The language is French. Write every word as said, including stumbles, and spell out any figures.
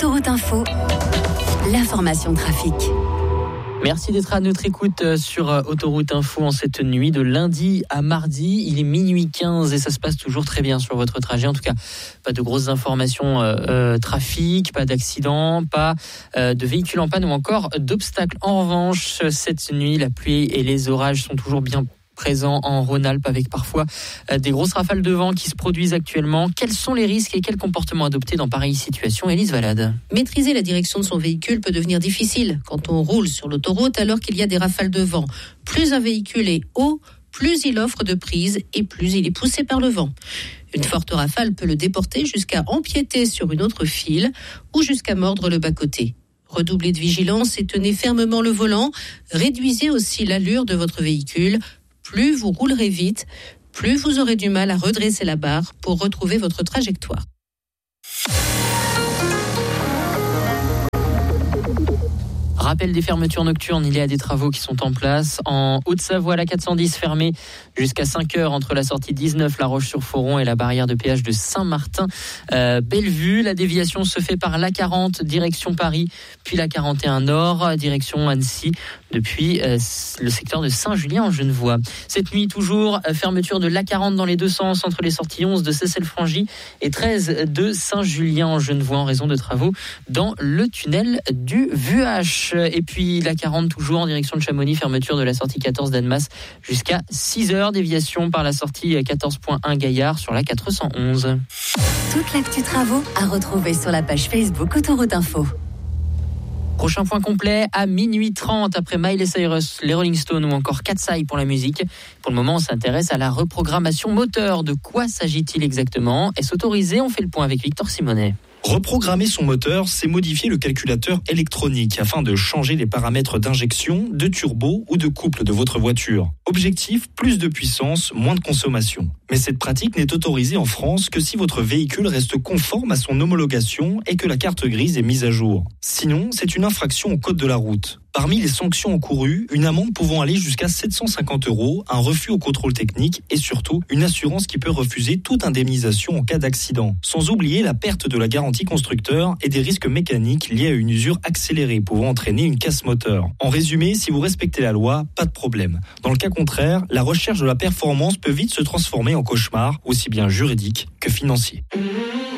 Autoroute Info, l'information trafic. Merci d'être à notre écoute sur Autoroute Info en cette nuit de lundi à mardi. Il est minuit quinze et ça se passe toujours très bien sur votre trajet. En tout cas, pas de grosses informations euh, euh, trafic, pas d'accidents, pas euh, de véhicules en panne ou encore d'obstacles. En revanche, cette nuit, la pluie et les orages sont toujours bien présents en Rhône-Alpes avec parfois des grosses rafales de vent qui se produisent actuellement. Quels sont les risques et quels comportements adopter dans pareille situation? Élise Valade. Maîtriser la direction de son véhicule peut devenir difficile quand on roule sur l'autoroute alors qu'il y a des rafales de vent. Plus un véhicule est haut, plus il offre de prise et plus il est poussé par le vent. Une forte rafale peut le déporter jusqu'à empiéter sur une autre file ou jusqu'à mordre le bas-côté. Redoublez de vigilance et tenez fermement le volant. Réduisez aussi l'allure de votre véhicule. Plus vous roulerez vite, plus vous aurez du mal à redresser la barre pour retrouver votre trajectoire. Rappel des fermetures nocturnes, il y a des travaux qui sont en place. En Haute-Savoie, la quatre cent dix fermée jusqu'à cinq heures entre la sortie dix-neuf, La Roche-sur-Foron et la barrière de péage de Saint-Martin. Euh, Bellevue, la déviation se fait par l'A quarante, direction Paris, puis l'A quarante et un Nord, direction Annecy, depuis euh, le secteur de Saint-Julien-en-Genevois. Cette nuit, toujours, euh, fermeture de l'A quarante dans les deux sens entre les sorties onze de Cessel-Frangy et treize de Saint-Julien-en-Genevois en raison de travaux dans le tunnel du Vuache. Et puis l'A quarante toujours en direction de Chamonix, fermeture de la sortie quatorze d'Annemasse jusqu'à six heures, déviation par la sortie quatorze point un Gaillard sur la quatre cent onze. Toute l'actu travaux à retrouver sur la page Facebook Autoroute Info. Prochain point complet à minuit trente après Miley Cyrus, les Rolling Stones ou encore Katseye pour la musique. Pour le moment, on s'intéresse à la reprogrammation moteur. De quoi s'agit-il exactement? Est-ce autorisé? On fait le point avec Victor Simonet. Reprogrammer son moteur, c'est modifier le calculateur électronique afin de changer les paramètres d'injection, de turbo ou de couple de votre voiture. Objectif, plus de puissance, moins de consommation. Mais cette pratique n'est autorisée en France que si votre véhicule reste conforme à son homologation et que la carte grise est mise à jour. Sinon, c'est une infraction au code de la route. Parmi les sanctions encourues, une amende pouvant aller jusqu'à sept cent cinquante euros, un refus au contrôle technique et surtout une assurance qui peut refuser toute indemnisation en cas d'accident. Sans oublier la perte de la garantie constructeur et des risques mécaniques liés à une usure accélérée pouvant entraîner une casse moteur. En résumé, si vous respectez la loi, pas de problème. Dans le cas contraire, la recherche de la performance peut vite se transformer en cauchemar, aussi bien juridique que financier.